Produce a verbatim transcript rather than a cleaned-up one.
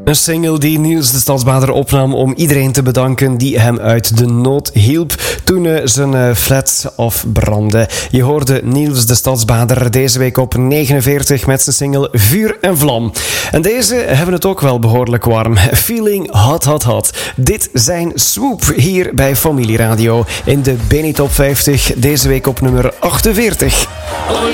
Een single die Niels de Stadsbader opnam om iedereen te bedanken die hem uit de nood hielp toen uh, zijn uh, flat afbrandde. Je hoorde Niels de Stadsbader deze week op negenenveertig met zijn single Vuur en Vlam. En deze hebben het ook wel behoorlijk warm. Feeling hot, hot, hot. Dit zijn Swoop hier bij Familie Radio in de Benny Top vijftig. Deze week op nummer achtenveertig. Oh